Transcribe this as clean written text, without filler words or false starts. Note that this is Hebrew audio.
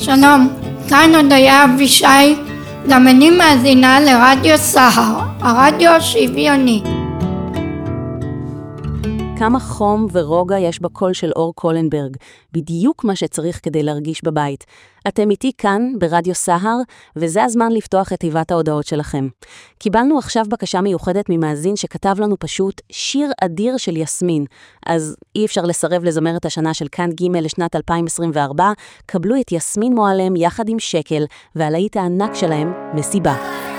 שלום, כאן הודיה אבישי, גם אני מאזינה לרדיו סהר, הרדיו השוויוני. כמה חום ורוגע יש בקול של אור קולנברג, בדיוק מה שצריך כדי להרגיש בבית. אתם איתי כאן ברדיו סהר, וזה הזמן לפתוח את תיבת ההודעות שלכם. קיבלנו עכשיו בקשה מיוחדת ממאזין שכתב לנו פשוט שיר אדיר של יסמין. אז אי אפשר לסרב לזמרת השנה של כאן ג' לשנת 2024, קבלו את יסמין מועלם יחד עם שקל, והלהיט הענק שלהם, מסיבה.